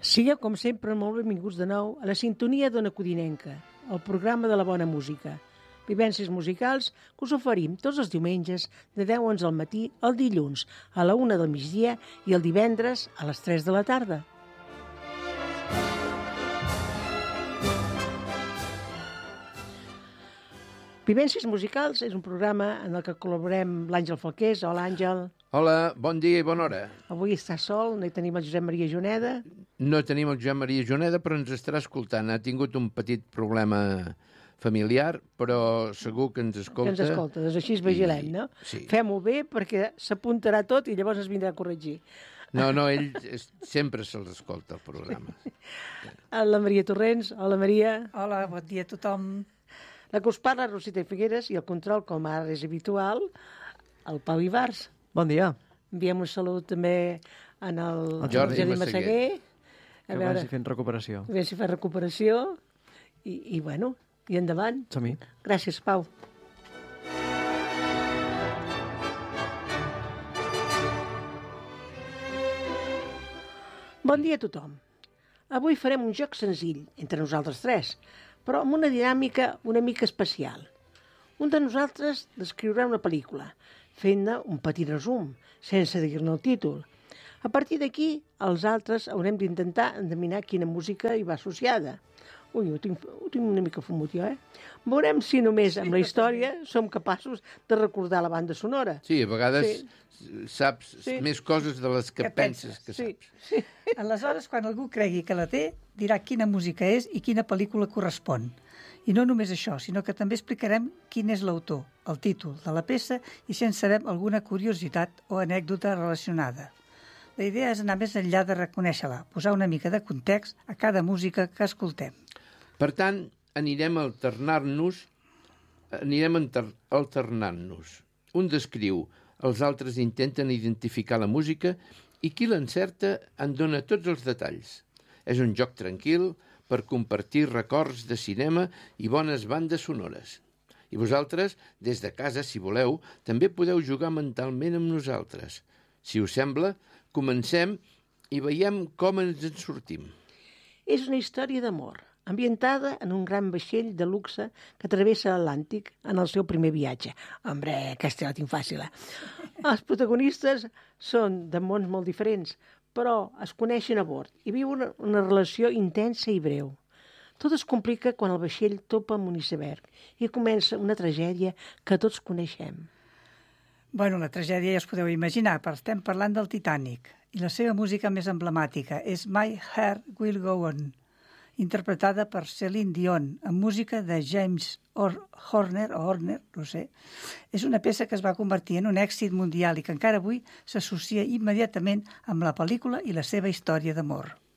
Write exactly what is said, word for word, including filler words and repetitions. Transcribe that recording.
Sigueu, com sempre, molt benvinguts de nou a la sintonia d'Ona Codinenca, el programa de la bona música. Vivències musicals que us oferim tots els diumenges de deu a onze del matí, el dilluns a la una del migdia i el divendres a les tres de la tarda. Vivències musicals és un programa en el que col·laborem l'Àngel Falqués. Hola, Àngel. Hola, bon dia i bona hora. Avui està sol, no hi tenim el Josep Maria Juneda. No tenim el Josep Maria Juneda, però ens estarà escoltant. Ha tingut un petit problema familiar, però segur que ens escolta. Que ens escolta, doncs així es vigilem, no? Sí. Fem-ho bé perquè s'apuntarà tot i llavors es vindrà a corregir. No, no, ell es, sempre se'ls escolta, el programa. La Maria Torrents. Hola, Maria. Hola, bon dia a tothom. La que us parla, Rosita Figueres, i el control, com ara és habitual, el Pau Ibars. Bon dia. Enviem un salut també en el, el Jordi, Jordi Massaguer. A Que veure, vagi fent recuperació. A veure si fa recuperació. I, i bueno, i endavant. Som-hi. Gràcies, Pau. Bon dia a tothom. Avui farem un joc senzill, entre nosaltres tres, però amb una dinàmica una mica especial. Un de nosaltres descriurà una pel·lícula, fent-ne un petit resum, sense dir-ne el títol. A partir d'aquí, els altres haurem d'intentar endevinar quina música hi va associada. Ui, ho tinc, ho tinc una mica fumut jo, eh? Veurem si només amb la història som capaços de recordar la banda sonora. Sí, a vegades Sí. saps Sí. més coses de les que, Que penses penses, que Sí, saps. sí. Aleshores, quan algú cregui que la té, dirà quina música és i quina pel·lícula correspon. I no només això, sinó que també explicarem quin és l'autor, el títol de la peça i si en sabem alguna curiositat o anècdota relacionada. La idea és anar més enllà de reconèixer-la, posar una mica de context a cada música que escoltem. Per tant, anirem a alternar-nos, anirem alter- alternant-nos. Un descriu, els altres intenten identificar la música i qui l'encerta en dona tots els detalls. És un joc tranquil per compartir records de cinema i bones bandes sonores. I vosaltres, des de casa, si voleu, també podeu jugar mentalment amb nosaltres. Si us sembla, comencem i veiem com ens en sortim. És una història d'amor, ambientada en un gran vaixell de luxe que travessa l'Atlàntic en el seu primer viatge. Hombre, aquesta la tinc fàcil, eh? Els protagonistes són de mons molt diferents, però es coneixen a bord i viuen una relació intensa i breu. Tot es complica quan el vaixell topa amb un iceberg i comença una tragèdia que tots coneixem. Bueno, la tragèdia ja us podeu imaginar, però estem parlant del Titanic i la seva música més emblemàtica és My Heart Will Go On, interpretada per Celine Dion, amb música de James Or- Horner, o Horner, no sé. És una peça que es va convertir en un èxit mundial i que encara avui s'associa immediatament amb la pel·lícula i la seva història d'amor.